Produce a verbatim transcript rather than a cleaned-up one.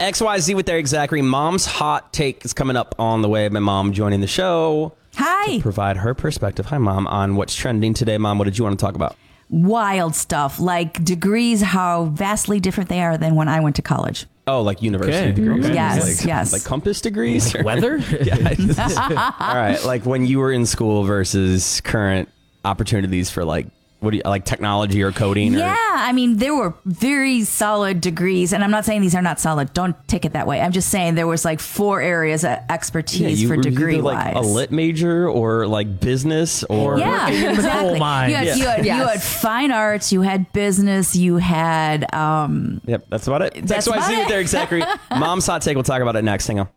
X Y Z with Eric Zachary. Mom's hot take is coming up on the way. My mom joining the show. Hi. To provide her perspective. Hi, Mom, on what's trending today. Mom, what did you want to talk about? Wild stuff, like degrees, how vastly different they are than when I went to college. Oh, like university Okay. degrees? Yes, like, yes. Like compass degrees? Like weather? Yeah. All right. Like when you were in school versus current opportunities for like, what do you, like technology or coding? Yeah, Or, I mean, there were very solid degrees, and I'm not saying these are not solid. Don't take it that way. I'm just saying there was like four areas of expertise yeah, you for were degree either, wise. like a lit major or like business or. Yeah, working in the exactly. coal mine. You had, Yeah. you, had, you Yes. had fine arts, you had business, you had. Um, Yep, that's about it. It's That's X Y Z about with it. Eric Zachary. Mom's hot take. We'll talk about it next. Hang on.